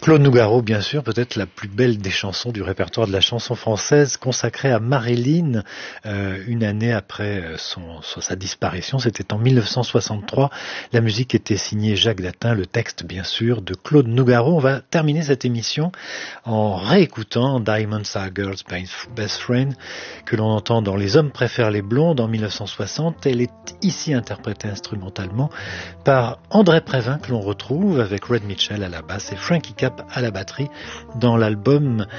Claude Nougaro, bien sûr, peut-être la plus belle des chansons du répertoire de la chanson française, consacrée à Marilyn, une année après sa disparition. C'était en 1963. La musique était signée Jacques Datin, le texte, bien sûr, de Claude Nougaro. On va terminer cette émission en réécoutant Diamonds Are Girls' Best Friend, que l'on entend dans Les Hommes préfèrent les blondes en 1960. Elle est ici interprétée instrumentalement par André Prévin, que l'on retrouve avec Red Mitchell à la basse et Frankie Cap à la batterie dans l'album